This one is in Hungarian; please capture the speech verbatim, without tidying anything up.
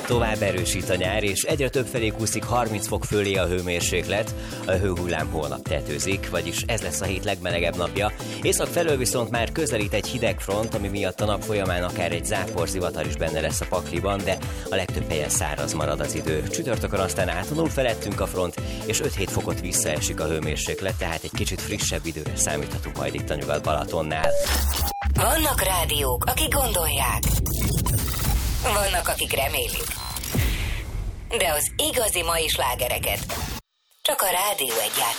tovább erősít a nyár, és egyre több felé kúszik harminc fok fölé a hőmérséklet. A hőhullám holnap tetőzik, vagyis ez lesz a hét legmelegebb napja. Észak felől viszont már közelít egy hideg front, ami miatt a nap folyamán akár egy záporzivatar is benne lesz a pakliban, de a legtöbb helyen száraz marad az idő. Csütörtökön aztán átvonul felettünk a front, és öt-hét fokot visszaesik a hőmérséklet, tehát egy kicsit frissebb időre számíthatunk majd itt a Nyugat-Balatonnál. Vannak rádiók, akik gondolják. Vannak, akik remélik. De az igazi mai slágereket csak a Rádió Egy játszik.